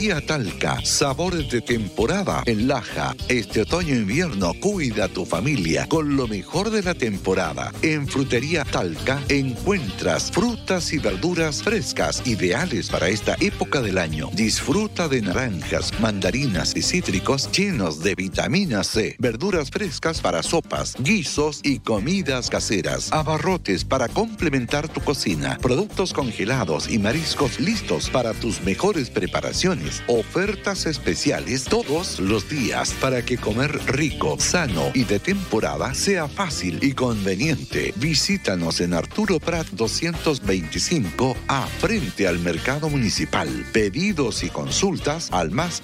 Galería Talca, sabores de temporada en Laja. Este otoño-invierno cuida a tu familia con lo mejor de la temporada. En Frutería Talca encuentras frutas y verduras frescas ideales para esta época del año. Disfruta de naranjas, mandarinas y cítricos llenos de vitamina C, verduras frescas para sopas, guisos y comidas caseras, abarrotes para complementar tu cocina, productos congelados y mariscos listos para tus mejores preparaciones, ofertas especiales todos los días para que comer rico, sano y de temporada sea fácil y conveniente. Visítanos en Arturo Prat 225A frente al Mercado Municipal. Pedidos y consultas al más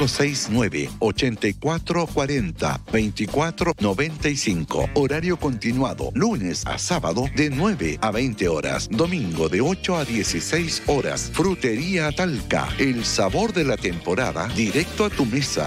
569-8440-2495. Horario continuado, lunes a sábado de 9 a 20 horas, domingo de 8 a 16 horas. Frutería Talca, el sabor de la temporada directo a tu mesa.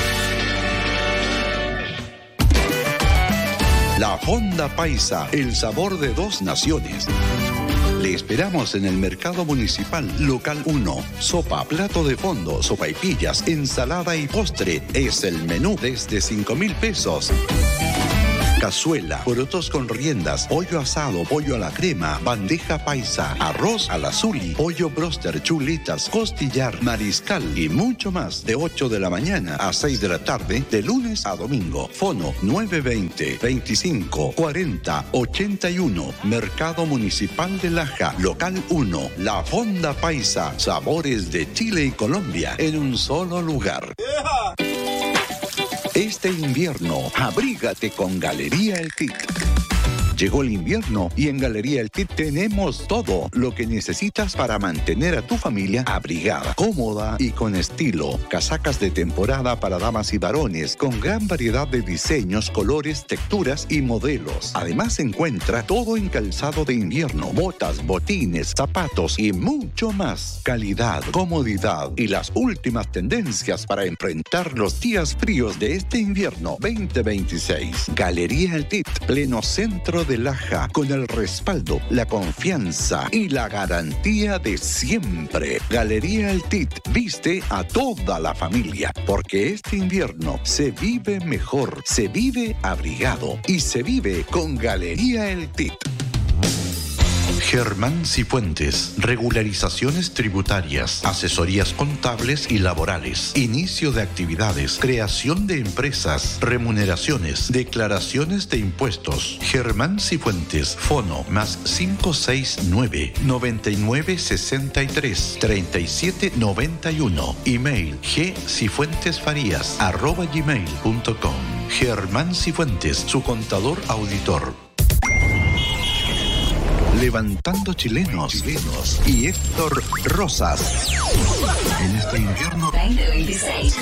La Fonda Paisa, el sabor de dos naciones. Le esperamos en el Mercado Municipal, Local 1. Sopa, plato de fondo, sopaipillas, ensalada y postre. Es el menú desde 5,000 pesos. Cazuela, porotos con riendas, pollo asado, pollo a la crema, bandeja paisa, arroz al azuli, pollo broster, chuletas, costillar, mariscal y mucho más de 8 de la mañana a 6 de la tarde, de lunes a domingo. Fono 920-25-40-81. Mercado Municipal de Laja, Local 1. La Fonda Paisa, sabores de Chile y Colombia en un solo lugar. Este invierno, abrígate con Galería El Tit. Llegó el invierno y en Galería El Tit tenemos todo lo que necesitas para mantener a tu familia abrigada, cómoda y con estilo. Casacas de temporada para damas y varones con gran variedad de diseños, colores, texturas y modelos. Además encuentra todo en calzado de invierno, botas, botines, zapatos y mucho más. Calidad, comodidad y las últimas tendencias para enfrentar los días fríos de este invierno 2026. Galería El Tit, pleno centro de Laja, con el respaldo, la confianza y la garantía de siempre. Galería El Tit viste a toda la familia, porque este invierno se vive mejor, se vive abrigado y se vive con Galería El Tit. Germán Cifuentes, regularizaciones tributarias, asesorías contables y laborales, inicio de actividades, creación de empresas, remuneraciones, declaraciones de impuestos. Germán Cifuentes, fono más 569-9963-3791, email gcifuentesfarías@gmail.com. Germán Cifuentes, su contador auditor. Levantando chilenos y Héctor Rosas. En este invierno 2026.